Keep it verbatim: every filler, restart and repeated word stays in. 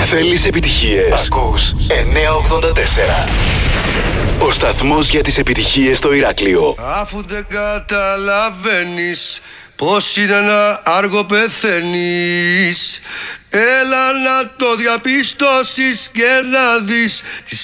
Θέλεις επιτυχίες? Ακούς εννιακόσια ογδόντα τέσσερα. Ο σταθμός για τις επιτυχίες στο Ηράκλειο. Αφού δεν καταλαβαίνεις πως είναι να άργο πεθαίνεις, έλα να το διαπιστώσεις και να δεις τις